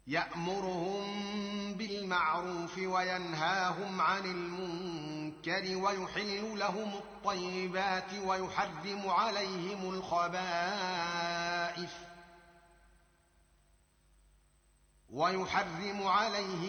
يأمرهم بالمعروف وينهاهم عن المنكر ويحل لهم الطيبات ويحرم عليهم الخبائث